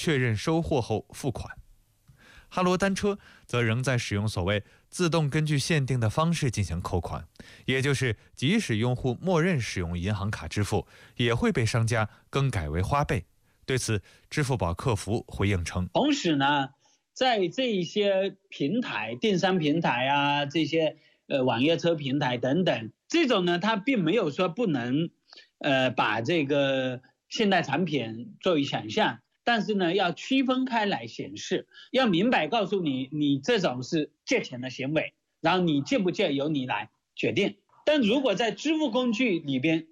确认收货后付款。哈罗单车则仍在使用所谓自动根据限定的方式进行扣款，也就是即使用户默认使用银行卡支付，也会被商家更改为花呗。对此，支付宝客服回应称， 同时呢，在这一些平台，电商平台啊，这些网约车平台等等，这种呢，它并没有说不能把这个现代产品作为想象。但是呢，要区分开来显示，要明白告诉你，你这种是借钱的行为，然后你借不借由你来决定。但如果在支付工具里边